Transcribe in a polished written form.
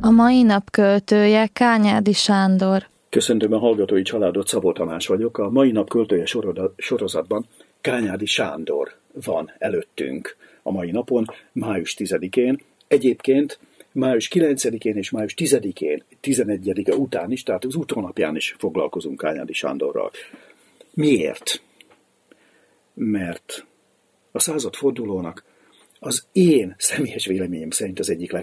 A mai nap költője Kányádi Sándor. Köszöntöm a hallgatói családot, Szabó Tamás vagyok. A mai nap költője sorozatban Kányádi Sándor van előttünk a mai napon, május 10-én. Egyébként május 9-én és május 10-én, 11-e után is, tehát az utónapján is foglalkozunk Kányádi Sándorral. Miért? Mert a századfordulónak az én személyes véleményem szerint az egyik